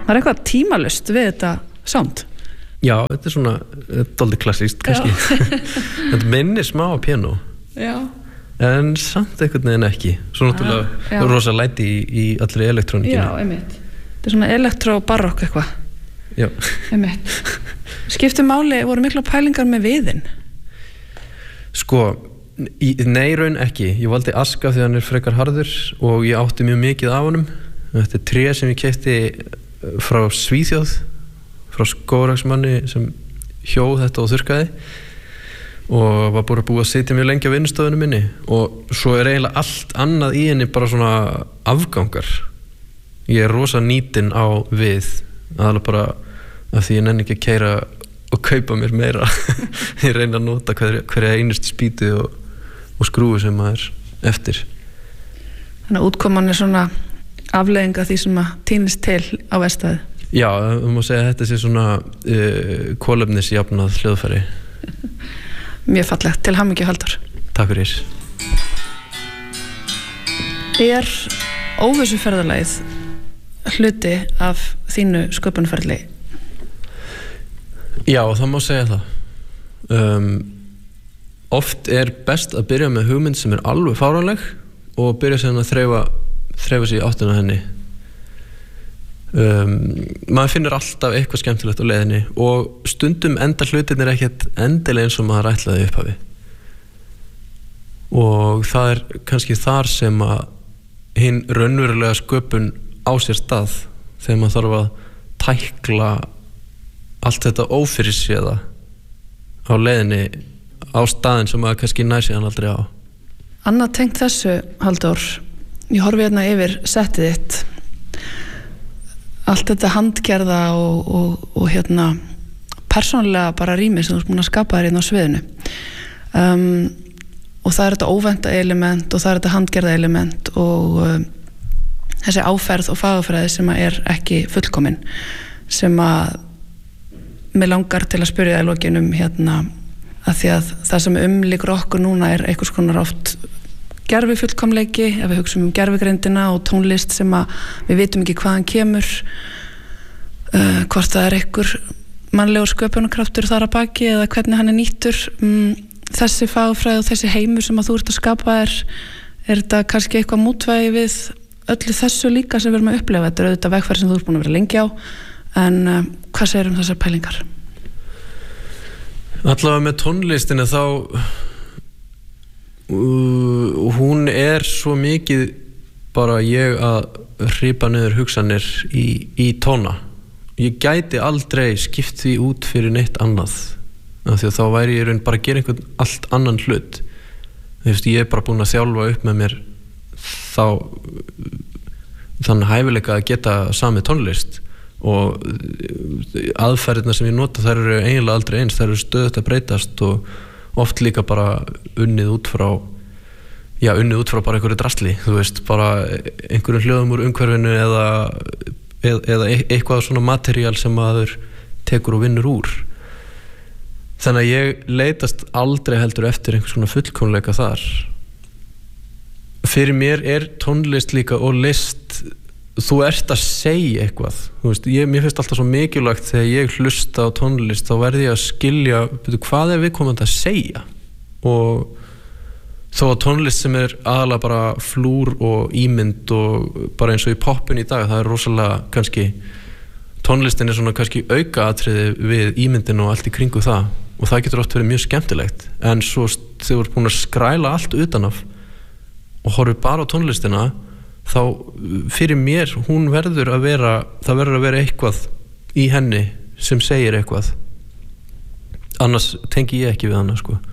Það eitthvað tímalust við þetta sound. Já, þetta svona dálítið klassískt kannski. Þetta minnir smá á piano. Já. En samt einhvern veginn ekki. Svo náttúrulega rosa læti í allri elektrónikinu. Já, einmitt. Þetta svona elektró-barokk eitthvað. Já. Einmitt. Skiptir máli, voru mikla pælingar með viðinn? Sko, nei raun ekki. Ég valdi Aska því hann frekar harður og ég átti mjög mikið af honum. Þetta tré sem ég keypti frá Svíþjóð, frá skógræksmanni sem hjóð þetta og þurrkaði og var búin að sitja mjög lengi á vinnustofunni minni og svo eiginlega allt annað í henni bara svona afgangar. Ég rosa nýtin á við, aðalega bara af því ég nenni ekki að keyra og kaupa mér meira. Ég reyna að nota hverja einustu spýtu og skrúfu sem maður eftir. Þannig að útkoman svona afleiðinga því sem að týnist til á verkstæði. Já, má segja að þetta sé svona kolefnisjafnað hljóðfæri. Mjög fallegt, til hamingju Halldór. Takk fyrir. Óvissuferðalagið hluti af þínu sköpunferli? Já, það má segja það. Oft best að byrja með hugmynd sem alveg fáránleg og byrja sem að þreifa sig í áttina henni. Maður finnur alltaf eitthvað skemmtilegt á leiðinni og stundum enda hlutirnir ekkert endilega eins og maður ætlaði upphafi. Og það kannski þar sem að hin raunverulega sköpun á sér stað þegar maður þarf að tækla allt þetta ófyrirséða á leiðinni á staðinn sem maður kannski nær sig hann aldrei á. Annað tengt þessu, Halldór, ég horfi hérna yfir settið þitt. Allt þetta handgerða og hérna persónulega bara rými sem þú ert búin að skapa þér hérna á sviðinu. Og það þetta óvænta element og það þetta handgerða element og þessi áferð og fagafræði sem ekki fullkomin, sem að mig langar til að spyrja í lokinum hérna að því að það sem umlykur okkur núna einhvers konar oft gervi fullkomleiki, ef við hugsum gervigreindina og tónlist sem að við vitum ekki hvaðan kemur, hvort það einhver mannlegur sköpunarkraftur þar að baki eða hvernig hann nýttur. Þessi fagfræði og þessi heimur sem að þú ert að skapa þetta kannski eitthvað mótvægi við öllu þessu líka sem við erum að upplefa? Þetta auðvitað vegferð sem þú ert búin að vera lengi á, en hvað segir þessar pælingar? Allavega með tónlistina þá hún svo mikið bara ég að hripa niður hugsanir í tóna. Ég gæti aldrei skipt því út fyrir neitt annað af því að þá væri ég bara að gera einhvern allt annan hlut. Ég bara búin að þjálfa upp með mér þann hæfileika að geta samið tónlist og aðferðirnar sem ég nota þær eru eiginlega aldrei eins, þær eru stöðugt að breytast og oft líka bara unnið út frá bara einhverju drasli, þú veist, bara einhverjum hljóðum úr umhverfinu eða eitthvað svona materiál sem maður tekur og vinnur úr. Þannig að ég leitast aldrei heldur eftir einhvers svona fullkomleika þar. Fyrir mér tónlist líka og list, þú ert að segja eitthvað, þú veist, mér finnst alltaf svo mikilvægt þegar ég hlusta á tónlist þá verði ég að skilja hvað viðkomandi að segja og þó að tónlist sem aðalega bara flúr og ímynd og bara eins og í poppun í dag, það rosalega kannski tónlistin svona kannski aukaatriði við ímyndin og allt í kringu það og það getur oft verið mjög skemmtilegt en svo þegar þú ert búin að skræla allt utanaf og horfir bara á tónlistina þá fyrir mér hún verður að vera eitthvað í henni sem segir eitthvað annars tengi ég ekki við hana sko.